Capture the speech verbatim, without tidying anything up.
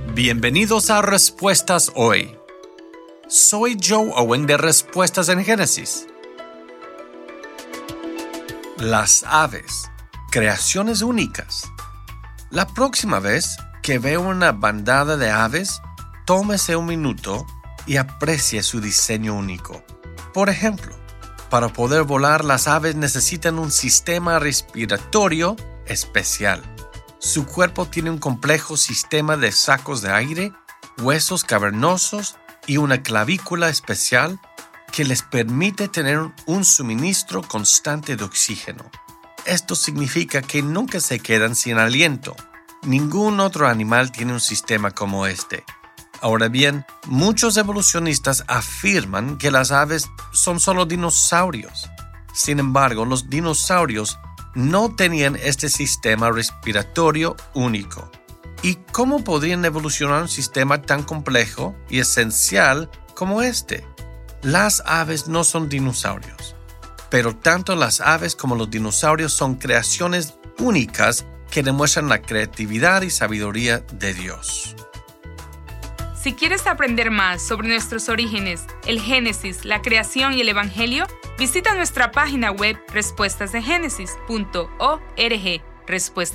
Bienvenidos a Respuestas Hoy. Soy Joe Owen de Respuestas en Génesis. Las aves, creaciones únicas. La próxima vez que vea una bandada de aves, tómese un minuto y aprecie su diseño único. Por ejemplo, para poder volar, las aves necesitan un sistema respiratorio especial. Su cuerpo tiene un complejo sistema de sacos de aire, huesos cavernosos y una clavícula especial que les permite tener un suministro constante de oxígeno. Esto significa que nunca se quedan sin aliento. Ningún otro animal tiene un sistema como este. Ahora bien, muchos evolucionistas afirman que las aves son solo dinosaurios. Sin embargo, los dinosaurios no tenían este sistema respiratorio único. ¿Y cómo podrían evolucionar un sistema tan complejo y esencial como este? Las aves no son dinosaurios, pero tanto las aves como los dinosaurios son creaciones únicas que demuestran la creatividad y sabiduría de Dios. Si quieres aprender más sobre nuestros orígenes, el Génesis, la creación y el Evangelio, visita nuestra página web respuestas de génesis punto org. Respuestas